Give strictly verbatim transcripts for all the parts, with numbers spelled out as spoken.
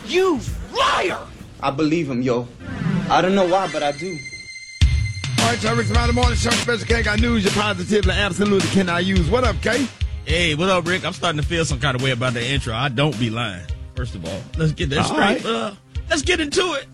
You liar! I believe him, yo. I don't know why, but I do. All right, y'all, Rick Smiley Morning Show, Special K got news you positively absolutely cannot use. What up, K? Hey, what up, Rick? I'm starting to feel some kind of way about the intro. I don't be lying, first of all. Let's get that all straight. Right. Uh, let's get into it.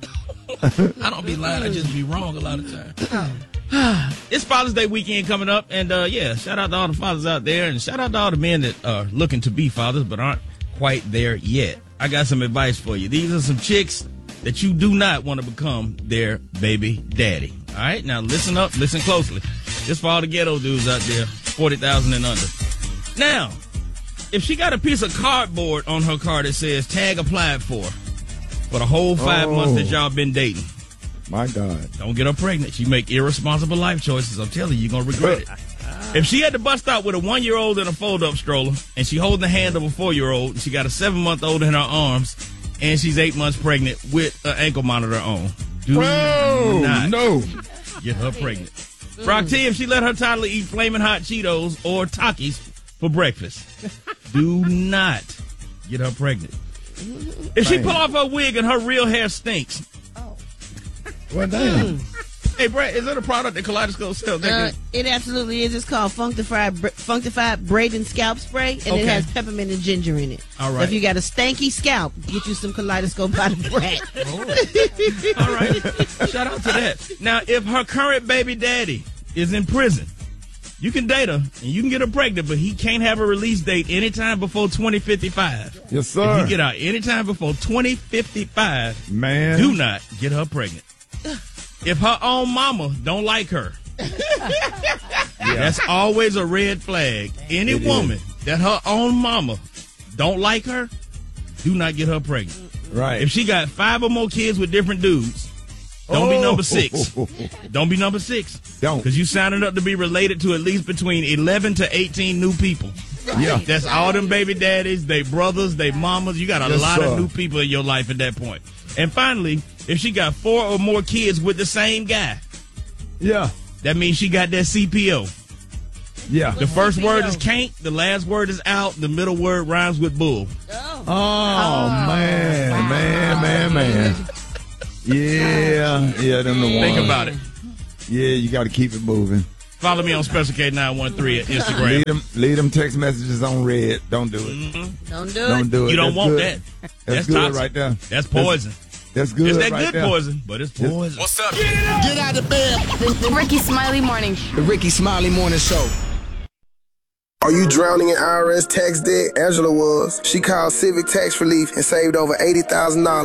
I don't be lying. I just be wrong a lot of times. It's Father's Day weekend coming up, and uh, yeah, shout out to all the fathers out there, and shout out to all the men that are looking to be fathers but aren't quite there yet. I got some advice for you. These are some chicks that you do not want to become their baby daddy. All right, now listen up, listen closely. This for all the ghetto dudes out there, forty thousand and under. Now, if she got a piece of cardboard on her car that says tag applied for, for the whole five oh. months that y'all been dating, my God, don't get her pregnant. She make irresponsible life choices. I'm telling you, you're going to regret it. If she had to bust out with a one-year-old in a fold-up stroller, and she holding the hand of a four-year-old, and she got a seven-month-old in her arms, and she's eight months pregnant with an ankle monitor on, do oh, not no. get her pregnant. Rock T, if she let her toddler eat Flamin' Hot Cheetos or Takis for breakfast, do not get her pregnant. If she pull off her wig and her real hair stinks. Oh. Well, damn. Hey, Brad, is that a product that Kaleidoscope sells? Uh, it absolutely is. It's called Functified, Functified Braiding Scalp Spray, and Okay. it has peppermint and ginger in it. All right. So if you got a stanky scalp, get you some Kaleidoscope by the Brad. Oh. All right. Shout out to that. Now, if her current baby daddy is in prison, you can date her and you can get her pregnant, but he can't have a release date anytime before twenty fifty-five. Yes, sir. If you get out anytime before twenty fifty-five, man, do not get her pregnant. If her own mama don't like her, yeah. That's always a red flag. Any it woman is. that her own mama don't like her, do not get her pregnant. Right. If she got five or more kids with different dudes, don't oh. be number six. Don't be number six. Don't. Because you signing up to be related to at least between eleven to eighteen new people. Right. Yeah. That's all them baby daddies, they brothers, they mamas. You got a yes, lot sir. of new people in your life at that point. And finally, if she got four or more kids with the same guy, yeah, that means she got that C P O. Yeah. The first word is can't, the last word is out, the middle word rhymes with bull. Oh, oh man, wow. man, man, man. Yeah, yeah, them the ones. Think about it. Yeah, you got to keep it moving. Follow me on Special K nine one three at Instagram. Leave them, leave them text messages on red. Don't do it. Mm-hmm. Don't do it. Don't do it. You don't That's want good. that. That's, That's good toxic. right there. That's poison. That's, that's good. It's that right good there. poison, but it's poison. What's up? Get, Get out of bed. The, the Ricky Smiley Morning Show. The Ricky Smiley Morning Show. Are you drowning in I R S tax debt? Angela was. She called Civic Tax Relief and saved over eighty thousand dollars.